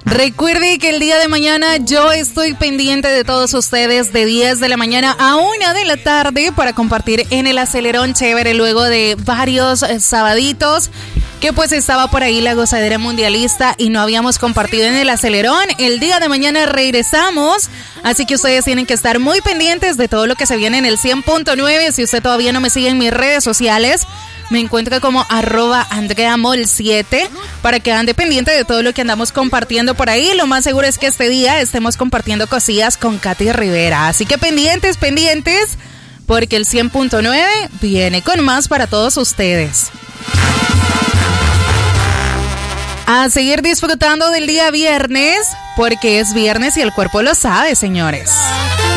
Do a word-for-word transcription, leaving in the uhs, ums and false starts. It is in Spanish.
Recuerde que el día de mañana yo estoy pendiente de todos ustedes de diez de la mañana a una de la tarde para compartir en el acelerón chévere luego de varios eh, sabaditos que pues estaba por ahí la gozadera mundialista y no habíamos compartido en el acelerón. El día de mañana regresamos, así que ustedes tienen que estar muy pendientes de todo lo que se viene en el cien punto nueve. Si usted todavía no me sigue en mis redes sociales, me encuentra como arroba andreamol siete para que ande pendiente de todo lo que andamos compartiendo por ahí. Lo más seguro es que este día estemos compartiendo cosillas con Katy Rivera. Así que pendientes, pendientes, porque el cien punto nueve viene con más para todos ustedes. A seguir disfrutando del día viernes, porque es viernes y el cuerpo lo sabe, señores.